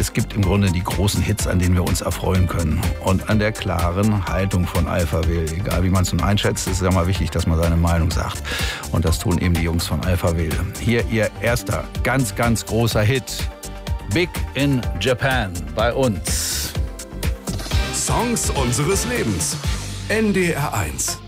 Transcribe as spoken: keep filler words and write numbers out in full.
Es gibt im Grunde die großen Hits, an denen wir uns erfreuen können. Und an der klaren Haltung von Alphaville. Egal wie man es nun einschätzt, ist es ja mal wichtig, dass man seine Meinung sagt. Und das tun eben die Jungs von Alphaville. Hier ihr erster, ganz, ganz großer Hit. Big in Japan bei uns. Songs unseres Lebens. N D R eins.